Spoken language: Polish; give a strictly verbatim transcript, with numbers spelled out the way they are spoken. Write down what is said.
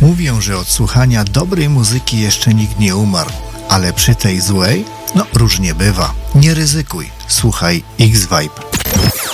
Mówią, że od słuchania dobrej muzyki jeszcze nikt nie umarł, ale przy tej złej, no różnie bywa. Nie ryzykuj, słuchaj X-Vibe.